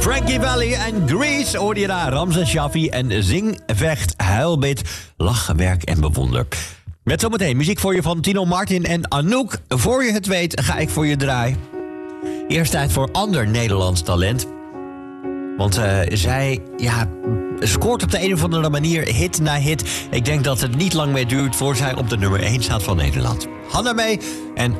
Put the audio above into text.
Frankie Valli en Grease hoorde je daar. Ramses Shaffi en Zing, Vecht, Huilbid, Lach, Werk en Bewonder. Met zometeen muziek voor je van Tino Martin en Anouk. Voor je het weet ga ik voor je draaien. Eerst tijd voor ander Nederlands talent. Want zij scoort op de een of andere manier hit na hit. Ik denk dat het niet lang meer duurt voor zij op de nummer 1 staat van Nederland. Hannah Mee en